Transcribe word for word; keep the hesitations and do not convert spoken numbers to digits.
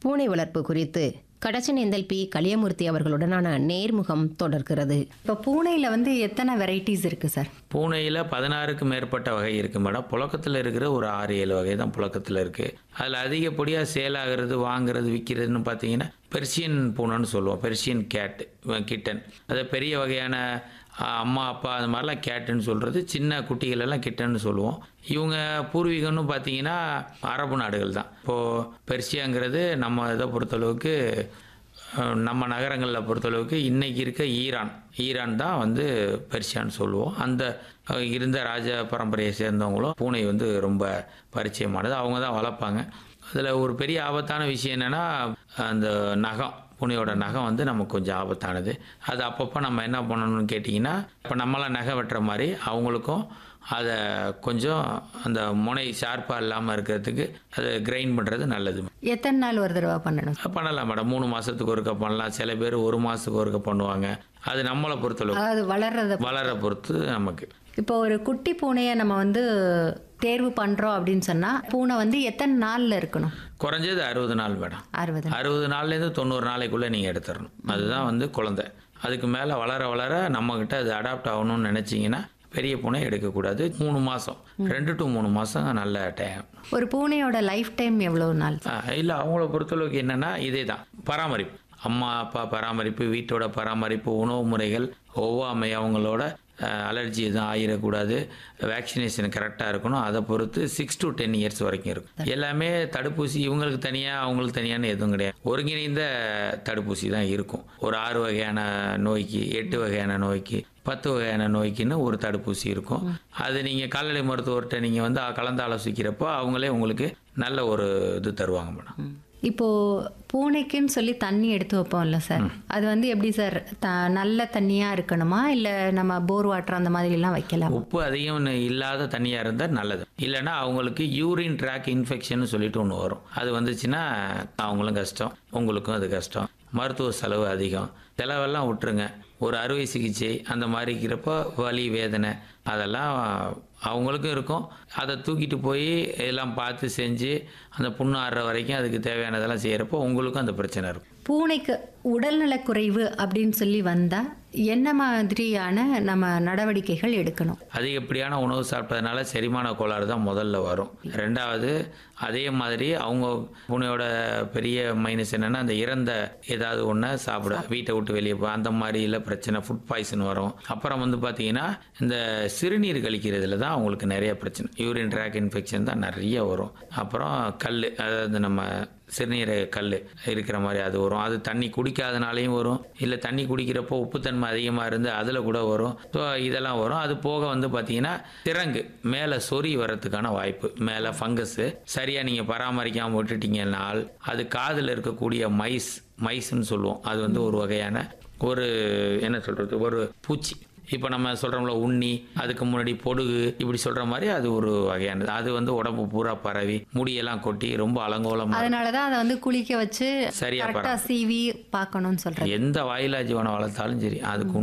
பூனை வளர்ப்பு குறித்து கடச்சனேந்தல் பி கலியமூர்த்தி அவர்களுடனான நேர்முகம் தொடர்கிறது. இப்போ பூனையில் வந்து எத்தனை வெரைட்டிஸ் இருக்குது சார்? பூனையில் பதினாறுக்கு மேற்பட்ட வகை இருக்குது மேடம். புழக்கத்தில் இருக்கிற ஒரு ஆறு ஏழு வகை தான் புழக்கத்தில் இருக்குது. அதில் அதிகப்படியாக சேல் ஆகிறது, வாங்குறது, விற்கிறதுன்னு பார்த்தீங்கன்னா பெர்சியன் பூனைன்னு சொல்லுவோம். Persian gate, kitten. அது பெரிய வகையான அம்மா அப்பா அது மாதிரிலாம் கேட்டுன்னு சொல்கிறது. சின்ன குட்டிகளெல்லாம் கிட்டன்னு சொல்லுவோம். இவங்க பூர்வீகம்னு பார்த்தீங்கன்னா அரபு நாடுகள் தான். இப்போது பெர்சியாங்கிறது நம்ம இதை பொறுத்தளவுக்கு, நம்ம நகரங்களில் பொறுத்தளவுக்கு இன்றைக்கி இருக்க ஈரான் ஈரான் தான் வந்து பெர்சியான்னு சொல்லுவோம். அந்த இருந்த ராஜ பரம்பரையை சேர்ந்தவங்களும் பூனை வந்து ரொம்ப பரிச்சயமானது. அவங்க தான் வளர்ப்பாங்க. அதில் ஒரு பெரிய ஆபத்தான விஷயம் என்னென்னா, அந்த நகம், பூனையோட நகம் வந்து நமக்கு கொஞ்சம் ஆபத்தானது. அது அப்பப்போ நம்ம என்ன பண்ணணும்னு கேட்டிங்கன்னா, இப்போ நம்மளாம் நகை வெட்டுற மாதிரி அவங்களுக்கும் அதை கொஞ்சம் அந்த முனை ஷார்ப்பாக இல்லாமல் இருக்கிறதுக்கு அதை கிரைண்ட் பண்ணுறது நல்லது. எத்தனை நாள் ஒரு தடவை பண்ணணும்? பண்ணலாம் மேடம். மூணு மாதத்துக்கு ஒருக்க பண்ணலாம். சில பேர் ஒரு மாதத்துக்கு ஒருக்க பண்ணுவாங்க. அது நம்மளை பொறுத்தளவு, அது வளர்றத வளர பொறுத்து நமக்கு. இப்போ ஒரு குட்டி பூனையை நம்ம வந்து தேர்வு பண்ணுறோம் அப்படின்னு சொன்னால் பூனை வந்து எத்தனை நாளில் இருக்கணும்? குறைஞ்சது அறுபது நாள் மேடம். அறுபது அறுபது நாள்லேருந்து தொண்ணூறு நாளைக்குள்ளே நீங்கள் எடுத்துடணும். அதுதான் வந்து குழந்தை. அதுக்கு மேலே வளர வளர நம்மக்கிட்ட அது அடாப்ட் ஆகணும்னு நினச்சிங்கன்னா பெரிய பூனை எடுக்கக்கூடாது. மூணு மாதம் ரெண்டு டு மூணு மாதம் நல்ல டைம். ஒரு பூனையோட லைஃப் டைம் எவ்வளோ நாள்? இல்லை, அவங்கள பொறுத்தளவுக்கு என்னென்னா இதே தான் பராமரிப்பு. அம்மா அப்பா பராமரிப்பு, வீட்டோட பராமரிப்பு, உணவு முறைகள், ஒவ்வாமை, அவங்களோட அலர்ஜி எதுவும் ஆகிடக்கூடாது, வேக்சினேஷன் கரெக்டாக இருக்கணும். அதை பொறுத்து சிக்ஸ் டு டென் இயர்ஸ் வரைக்கும் இருக்கும். எல்லாமே தடுப்பூசி இவங்களுக்கு தனியாக அவங்களுக்கு தனியான எதுவும் கிடையாது. ஒருங்கிணைந்த தடுப்பூசி தான் இருக்கும். ஒரு ஆறு வகையான நோய்க்கு, எட்டு வகையான நோய்க்கு, பத்து வகையான நோய்க்குன்னு ஒரு தடுப்பூசி இருக்கும். அது நீங்கள் கால்நடை மருத்துவர்கிட்ட நீங்கள் வந்து கலந்து ஆலோசிக்கிறப்போ அவங்களே உங்களுக்கு நல்ல ஒரு இது தருவாங்க மேடம். இப்போது பூனைக்குன்னு சொல்லி தண்ணி எடுத்து வைப்போம்ல சார், அது வந்து எப்படி சார்? த நல்ல தண்ணியாக இருக்கணுமா, இல்லை நம்ம போர் வாட்டர் அந்த மாதிரிலாம் வைக்கலாம்? உப்பு அதிகம் இல்லாத தண்ணியாக இருந்தால் நல்லது. இல்லைன்னா அவங்களுக்கு யூரின் ட்ராக் இன்ஃபெக்ஷன் சொல்லிட்டு ஒன்று வரும். அது வந்துச்சுன்னா அவங்களும் கஷ்டம், உங்களுக்கும் அது கஷ்டம். மருத்துவ செலவு அதிகம். செலவெல்லாம் விட்டுருங்க. ஒரு அறுவை சிகிச்சை அந்த மாதிரி இருக்கிறப்போ வலி, வேதனை அதெல்லாம் அவங்களுக்கும் இருக்கும். அதை தூக்கிட்டு போய் எல்லாம் பார்த்து செஞ்சு அந்த புண்ணு ஆடுற வரைக்கும் அதுக்கு தேவையானதெல்லாம் செய்கிறப்போ உங்களுக்கும் அந்த பிரச்சனை இருக்கும். பூனைக்கு உடல்நலக்குறைவு அப்படின்னு சொல்லி வந்தால் என்ன மாதிரியான நம்ம நடவடிக்கைகள் எடுக்கணும்? அதிகப்படியான உணவு சாப்பிட்டதுனால செரிமான கோளாறு தான் முதல்ல வரும். ரெண்டாவது, அதே மாதிரி அவங்க பூனையோட பெரிய மைனஸ் என்னென்னா, அந்த இறந்த ஏதாவது ஒன்றை சாப்பிட, வீட்டை விட்டு வெளியே போ, அந்த மாதிரில பிரச்சனை, ஃபுட் பாய்சன் வரும். அப்புறம் வந்து பார்த்தீங்கன்னா இந்த சிறுநீர் கழிக்கிறதுல தான் அவங்களுக்கு நிறைய பிரச்சனை. யூரின் ட்ராக் இன்ஃபெக்ஷன் தான் நிறைய வரும். அப்புறம் கல், அதாவது நம்ம சிறுநீரை கல் இருக்கிற மாதிரி அது வரும். அது தண்ணி குடிக்காதனாலையும் வரும், இல்லை தண்ணி குடிக்கிறப்போ உப்புத்தன்மை அதிகமாக இருந்து அதில் கூட வரும். ஸோ இதெல்லாம் வரும். அது போக வந்து பார்த்தீங்கன்னா திறங்கு மேலே சொறி வரத்துக்கான வாய்ப்பு, மேலே ஃபங்கஸ்ஸு சரியாக நீங்கள் பராமரிக்காமல் விட்டுட்டீங்கன்னால் அது காதில் இருக்கக்கூடிய மைஸ் மைஸ்ன்னு சொல்லுவோம். அது வந்து ஒரு வகையான ஒரு என்ன சொல்கிறது, ஒரு பூச்சி. இப்போ நம்ம சொல்கிறோம்ல உண்ணி, அதுக்கு முன்னாடி பொடுகு, இப்படி சொல்கிற மாதிரி அது ஒரு வகையானது. அது வந்து உடம்பு பூரா பரவி முடியெல்லாம் கொட்டி ரொம்ப அலங்கோலமாக, அதனால தான் அதை வந்து குளிக்க வச்சு சரியா கரெக்டாக சீவி பார்க்கணும்னு சொல்கிறேன். எந்த வாயிலா ஜீவனை வளர்த்தாலும் சரி அதுக்கு